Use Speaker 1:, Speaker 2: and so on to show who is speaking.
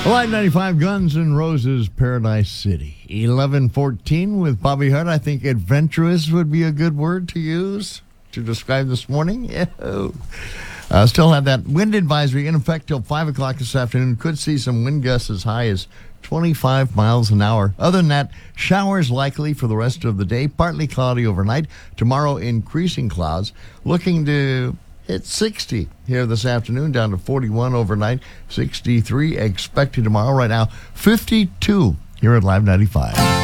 Speaker 1: Live 95 Guns N' Roses, Paradise City. 11:14 with Bobby Hart. I think adventurous would be a good word to use to describe this morning. Yeah. Still have that wind advisory in effect till 5 o'clock this afternoon. Could see some wind gusts as high as 25 miles an hour. Other than that, showers likely for the rest of the day. Partly cloudy overnight. Tomorrow, increasing clouds. Looking to hit 60 here this afternoon, down to 41 overnight. 63 expected tomorrow. Right now, 52 here at Live 95.